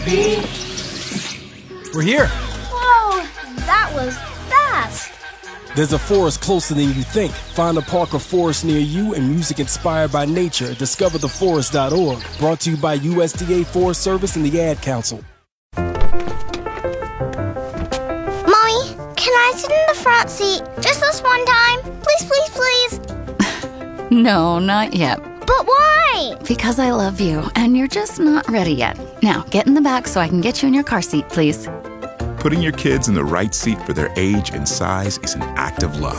We're here. Whoa, that was fast. There's a forest closer than you think. Find a park or forest near you and music inspired by nature at discovertheforest.org. Brought to you by USDA Forest Service and the Ad Council. Mommy, can I sit in the front seat just this one time? Please, please, please. No, not yet. But why? Because I love you, and you're just not ready yet. Now, get in the back so I can get you in your car seat, please. Putting your kids in the right seat for their age and size is an act of love.